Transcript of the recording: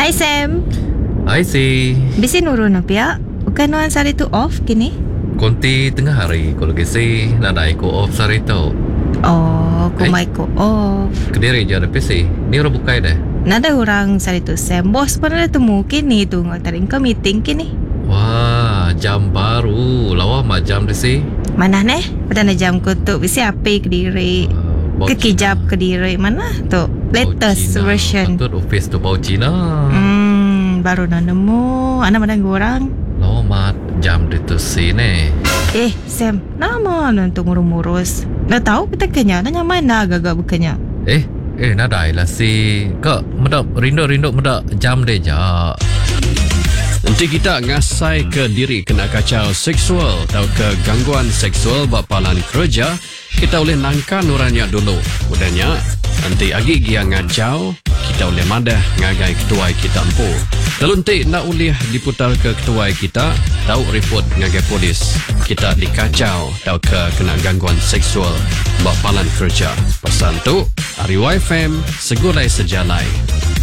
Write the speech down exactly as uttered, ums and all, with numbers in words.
Hai Sam. Hai si. Bisi nurun apa ya? Bukan nuan sari tu off kini? Konti tengah hari kalau kisi nak ada ko off sari tu. Oh, ko mai ko off. Kediri je ada P C. Ni orang bukai dah. Nada orang sari tu Sam. Bos pun ada temu kini tu ngatarin ke meeting kini. Wah, jam baru. Lawa mak jam di si. Mana neh? Pada na jam ko tu bisi api kediri. Uh, Kekijap kediri mana tu? Latest Cina. version. Patut office tu bau Cina. Hmm, baru nak nemu. Ana mana orang? Lawa mak jam di tu si ni. Eh, Sam, nama nanti ngurus-ngurus. Nak tahu kita kenya, nanya mana agak-agak bukannya. Eh, eh nadai lah si. Kak, medak rindu-rindu medak jam deh ja. Nanti kita ngasai ke diri kena kacau seksual atau ke gangguan seksual bapalan kerja, kita boleh nangkan orangnya dulu. Udahnya, nanti agi dia ngacau, kita boleh madah ngagai ketua kita empu. Lalu nanti nak boleh diputar ke ketua kita, tahu report ngagai polis. Kita dikacau atau ke kena gangguan seksual bapalan kerja. Pesan tu, Ari Y F M, segulai sejalai.